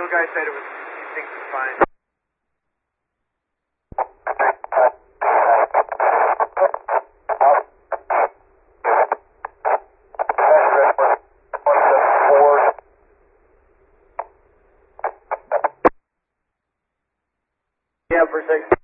guy said he thinks it's fine. Yeah, for 6.